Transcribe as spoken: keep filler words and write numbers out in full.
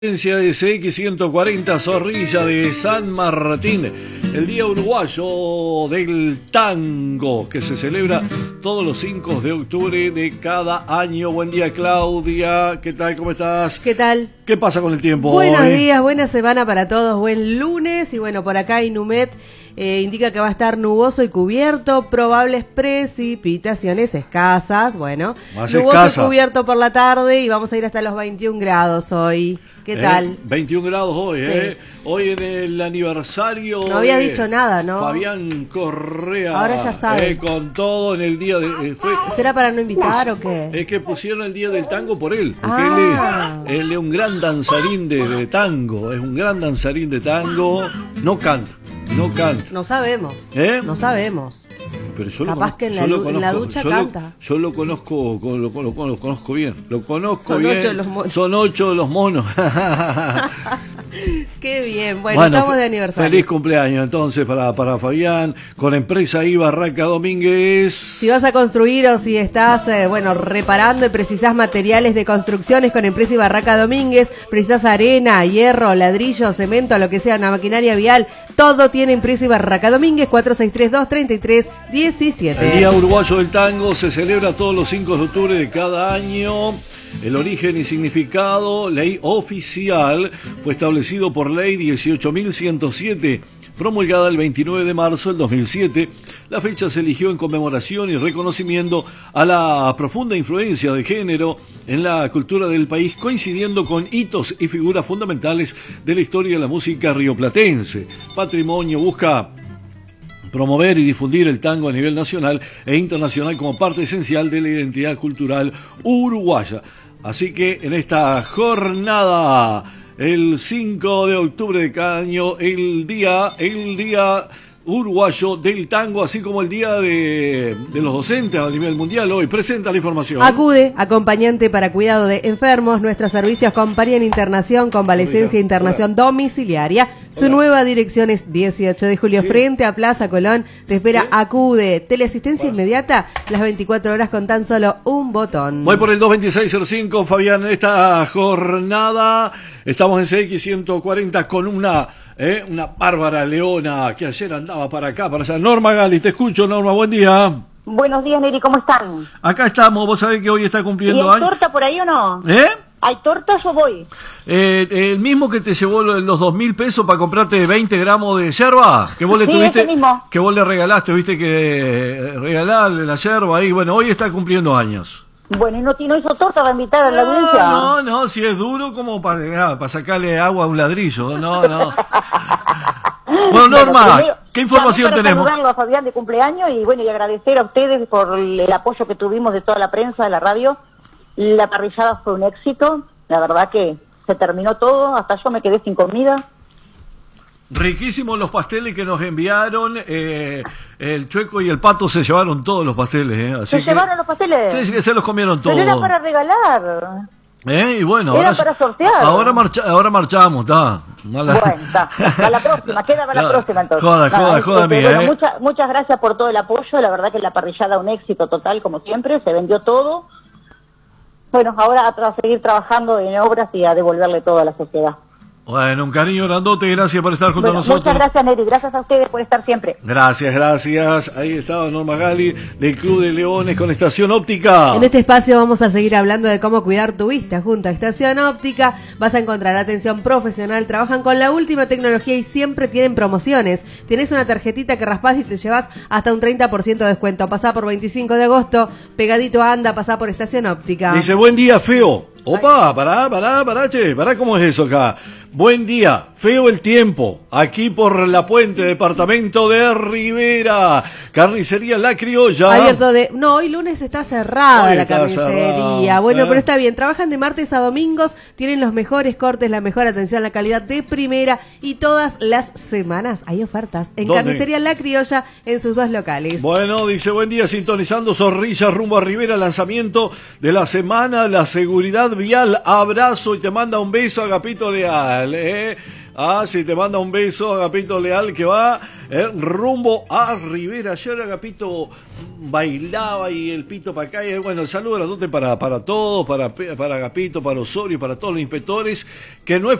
De C X ciento cuarenta Zorrilla de San Martín, el Día Uruguayo del Tango, que se celebra todos los cinco de octubre de cada año. Buen día, Claudia, ¿qué tal? ¿Cómo estás? ¿Qué tal? ¿Qué pasa con el tiempo Buenos hoy? días, buena semana para todos, buen lunes. Y bueno, por acá Inumet eh, indica que va a estar nuboso y cubierto, probables precipitaciones escasas. Bueno, Más nuboso escasa. y cubierto por la tarde y vamos a ir hasta los veintiún grados hoy. ¿Qué ¿Eh? tal? veintiún grados hoy, Sí. ¿eh? Hoy en el aniversario. No había de dicho nada, ¿no? Fabián Correa. Ahora ya sabe. Eh, con todo en el día de. eh, fue, ¿Será para no invitar o qué? Es que pusieron el día del tango por él, porque Ah. él, es, él es un gran danzarín de, de tango, es un gran danzarín de tango, no canta, no canta. No sabemos. ¿Eh? No sabemos. Pero yo Capaz lo conozco, que en la yo lo lu- en la conozco, ducha yo lo- canta. yo lo conozco, lo, lo- lo- lo conozco bien, lo conozco Son bien. ocho los monos. Son ocho los monos. Qué bien, bueno, estamos de aniversario. Feliz cumpleaños entonces para, para Fabián, con Empresa I Barraca Domínguez. Si vas a construir o si estás, eh, bueno, reparando y precisás materiales de construcciones con Empresa y Barraca Domínguez, precisás arena, hierro, ladrillo, cemento, lo que sea, una maquinaria vial, todo tiene Empresa y Barraca Domínguez, cuatro seis tres dos, tres tres uno siete. El Día Uruguayo del Tango se celebra todos los cinco de octubre de cada año. El origen y significado, ley oficial, fue establecido por ley dieciocho mil ciento siete, promulgada el veintinueve de marzo del dos mil siete. La fecha se eligió en conmemoración y reconocimiento a la profunda influencia de género en la cultura del país, coincidiendo con hitos y figuras fundamentales de la historia de la música rioplatense. Patrimonio busca promover y difundir el tango a nivel nacional e internacional como parte esencial de la identidad cultural uruguaya. Así que en esta jornada, el cinco de octubre de cada año, el día, el día uruguayo del tango, así como el día de, de los docentes a nivel mundial, hoy presenta la información. Acude, acompañante para cuidado de enfermos. Nuestros servicios acompañan internación, convalecencia e internación domiciliaria. Su Hola. nueva dirección es dieciocho de julio, Sí. frente a Plaza Colón. Te espera ¿Sí? Acude. Teleasistencia inmediata, las veinticuatro horas con tan solo un botón. Voy por el dos veintiséis cero cinco, Fabián, en esta jornada estamos en C X ciento cuarenta con una, eh, una bárbara leona que ayer andaba para acá, para allá. Norma Gali, te escucho, Norma, buen día. Buenos días, Neri, ¿cómo están? Acá estamos, vos sabés que hoy está ¿Y cumpliendo hay años. torta por ahí o no? ¿Eh? ¿Hay torta? Yo voy. Eh, el mismo que te llevó lo- los dos mil pesos para comprarte veinte gramos de yerba, que vos le Sí, tuviste, ese mismo. que vos le regalaste, viste que eh, regalarle la yerba ahí, bueno, hoy está cumpliendo años. Bueno, ¿y no, y no hizo torta para invitar a la audiencia? No, no, si es duro como para, para sacarle agua a un ladrillo, no, no. Bueno, Norma, primero, ¿qué información también para tenemos? saludarlo a Fabián de cumpleaños y bueno, y agradecer a ustedes por el, el apoyo que tuvimos de toda la prensa, de la radio. La parrillada fue un éxito, la verdad que se terminó todo, hasta yo me quedé sin comida. Riquísimos los pasteles que nos enviaron, eh, el Chueco y el Pato se llevaron todos los pasteles, ¿eh? Así ¿Se que, llevaron los pasteles? Sí, sí, que se los comieron todos. Pero era para regalar. ¿Eh? Y bueno, Era ahora, para sortear. ahora, marcha, ahora marchamos, está. Mala- Bueno, está. A la próxima, queda para la Claro. próxima entonces. Joda, Nada, joda, este, joda mía, bueno, ¿eh? mucha- muchas gracias por todo el apoyo, la verdad que la parrillada un éxito total, como siempre, se vendió todo. Bueno, ahora a, a seguir trabajando en obras y a devolverle todo a la sociedad. Bueno, un cariño grandote, gracias por estar junto Bueno, a nosotros. muchas gracias, Neri, gracias a ustedes por estar siempre. Gracias, gracias. Ahí estaba Norma Gali del Club de Leones con Estación Óptica. En este espacio vamos a seguir hablando de cómo cuidar tu vista junto a Estación Óptica. Vas a encontrar atención profesional, trabajan con la última tecnología y siempre tienen promociones. Tenés una tarjetita que raspás y te llevas hasta un treinta por ciento de descuento. Pasá por veinticinco de agosto, pegadito a Anda, pasá por Estación Óptica. Dice, buen día, feo. Opa, pará, pará, pará, che, pará, ¿cómo es eso acá? Buen día, feo el tiempo, aquí por La Puente, departamento de Rivera, carnicería La Criolla. Abierto de... No, hoy lunes está cerrada Hoy la está carnicería. cerrado, Bueno, ¿eh? pero está bien. Trabajan de martes a domingos, tienen los mejores cortes, la mejor atención, la calidad de primera y todas las semanas hay ofertas en ¿Dónde? Carnicería La Criolla en sus dos locales. Bueno, dice, buen día, sintonizando Zorrilla rumbo a Rivera, lanzamiento de la semana, la seguridad vial, abrazo y te manda un beso, Agapito Leal, ¿eh? Ah, sí, te manda un beso, Agapito Leal, que va eh, rumbo a Rivera. Ayer Agapito bailaba y el pito para acá. Y bueno, el saludo a las dote para, para todos, para, para Agapito, para Osorio, para todos los inspectores, que no es